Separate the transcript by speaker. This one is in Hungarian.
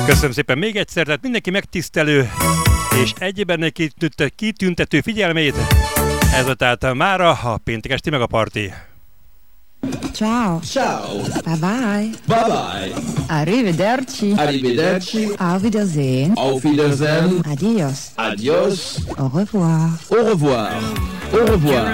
Speaker 1: Köszönöm szépen még egyszer, tehát mindenki megtisztelő és egyébben kitüntető figyelmét. Ez volt tehát mára a péntek esti Megaparty.
Speaker 2: Ciao.
Speaker 3: Ciao.
Speaker 2: Bye bye.
Speaker 3: Bye bye.
Speaker 2: Arrivederci.
Speaker 3: Arrivederci.
Speaker 2: Auf Wiedersehen.
Speaker 3: Auf Wiedersehen.
Speaker 2: Adios.
Speaker 3: Adios.
Speaker 2: Au revoir.
Speaker 3: Au revoir. Au revoir.